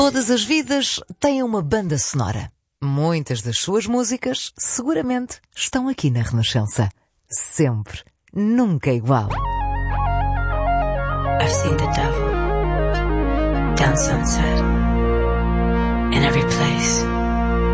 Todas as vidas têm uma banda sonora. Muitas das suas músicas, seguramente, estão aqui na Renascença. Sempre. Nunca igual. I've seen the devil down sunset in every place.